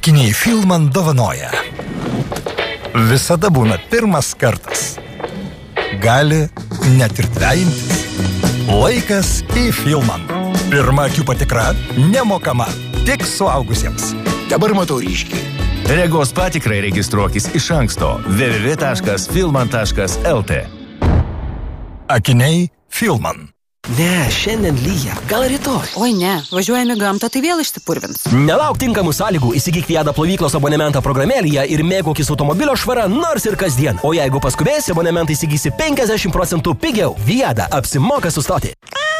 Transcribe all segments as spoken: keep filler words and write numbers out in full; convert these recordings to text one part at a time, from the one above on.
Akiniai Filman dovanoja. Visada būna pirmas kartas. Gali net ir dvejintis. Laikas į Filman. Pirma akių patikra nemokama, tik suaugusiems. Dabar matau ryškiai. Regos patikrai registruokis iš anksto w w w taškas filman taškas l t. Akiniai Filman. Ne, šiandien lyja. Gal rytoj? Oi ne, važiuojame gamtą, tai vėl išsipurvins. Nelauk tinkamų sąlygų, įsigyk Fiat plovyklos abonementą programėlėje ir mėgaukis automobilio švara nors ir kasdien. O jeigu paskubėsi, abonementą įsigysi penkiasdešimt procentų pigiau. Fiat apsimoka sustoti.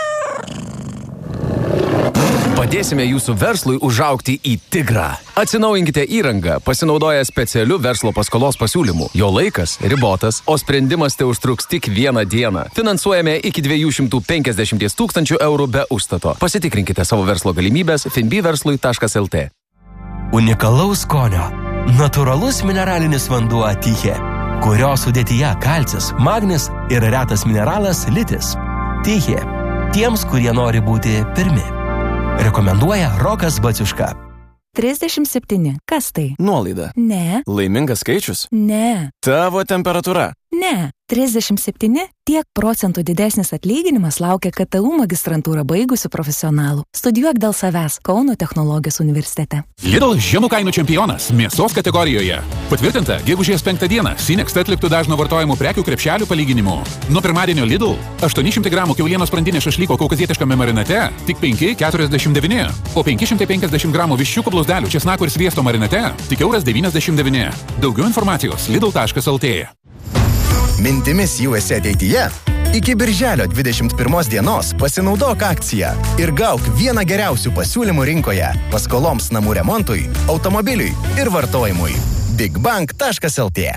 Padėsime jūsų verslui užaugti į tigrą. Atsinaujinkite įrangą, pasinaudoję specialiu verslo paskolos pasiūlymu. Jo laikas ribotas, o sprendimas te užtruks tik vieną dieną. Finansuojame iki dviejų šimtų penkiasdešimt tūkstančių eurų be užstato. Pasitikrinkite savo verslo galimybės finbiverslui taškas l t. Unikalaus skonio. Natūralus mineralinis vanduo Tyche, kurio sudėtyje kalcis, magnis ir retas mineralas litis. Tyche. Tiems, kurie nori būti pirmi. Rekomenduoja Rokas Baciuška. trisdešimt septyni. Kas tai? Nuolaida. Ne. Laimingas skaičius? Ne. Tavo temperatūra? Ne. trisdešimt septyni. Tiek procentų didesnis atlyginimas laukia K T U magistrantūrą baigusių profesionalų. Studijuok dėl savęs Kauno technologijos universitete. Lidl žemų kainų čempionas mėsos kategorijoje. Patvirtinta, gegužės penktą dieną Sinext atliktų dažno vartojimų prekių krepšelių palyginimu. Nuo pirmadienio Lidl aštuoni šimtai gramų kiaulienos sprandinės šašlyko kaukazietiškame marinate tik penki keturiasdešimt devyni, o penki šimtai penkiasdešimt gramų viščiukų blausdelių česnako ir sviesto marinate tik euras devyniasdešimt devyni. Daugiau informacijos lidl taškas l t. Mintimis U S A ateityje. Iki birželio dvidešimt pirmos dienos pasinaudok akciją ir gauk vieną geriausių pasiūlymų rinkoje paskoloms namų remontui, automobiliui ir vartojimui. bigbank taškas l t.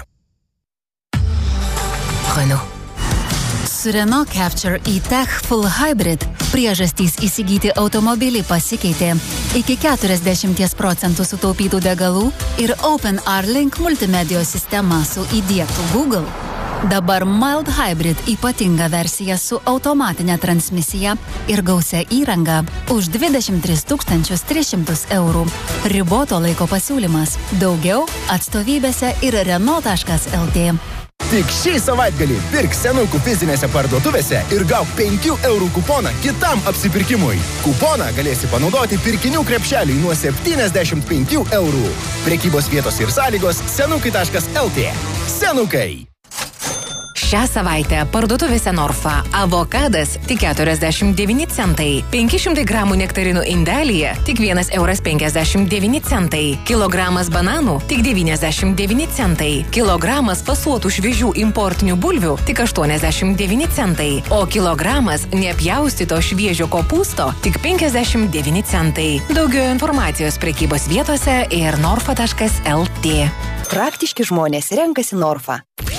Renault. Su Renault Capture e-Tech Full Hybrid priežastys įsigyti automobilį pasikeitė. Iki keturiasdešimt procentų sutaupytų degalų ir OpenR Link multimedijos sistema su įdiegtų Google. Dabar Mild Hybrid ypatinga versija su automatinė transmisija ir gausia įranga už dvidešimt tris tūkstančius tris šimtus eurų. Riboto laiko pasiūlymas. Daugiau atstovybėse ir Renault taškas l t. Tik šį savaitgalį pirk senukų fizinėse parduotuvėse ir gauk penkių eurų kuponą kitam apsipirkimui. Kuponą galėsi panaudoti pirkinių krepšeliui nuo septyniasdešimt penkių eurų. Prekybos vietos ir sąlygos senukai taškas l t. Senukai. Šią savaitę parduotuvėse Norfa avokadas tik keturiasdešimt devyni centai, penki šimtai gramų nektarinų indelyje tik vienas euras penkiasdešimt devyni centai, kilogramas bananų tik devyniasdešimt devyni centai, kilogramas fasuotų šviežių importinių bulvių tik aštuoniasdešimt devyni centai, o kilogramas nepjaustyto šviežio kopūsto tik penkiasdešimt devyni centai. Daugiau informacijos prekybos vietose ir norfa taškas l t. Praktiški žmonės renkasi Norfa.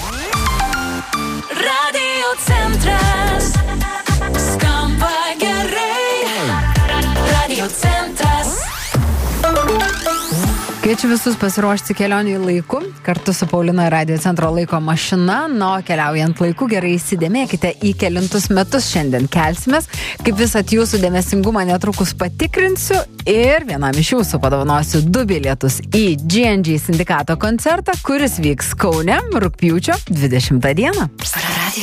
Radio centras skamba gerai. Radio centras. Kviečiu visus pasiruošti kelionį laiku, kartu su Paulina Radio centro laiko mašina, na, keliaujant laiku gerai įsidėmėkite į kelintus metus šiandien kelsimės, kaip visat jūsų dėmesingumą netrukus patikrinsiu ir vienam iš jūsų padovanosiu du bilietus į G and G sindikato koncertą, kuris vyks Kaune rugpjūčio dvidešimtą dieną.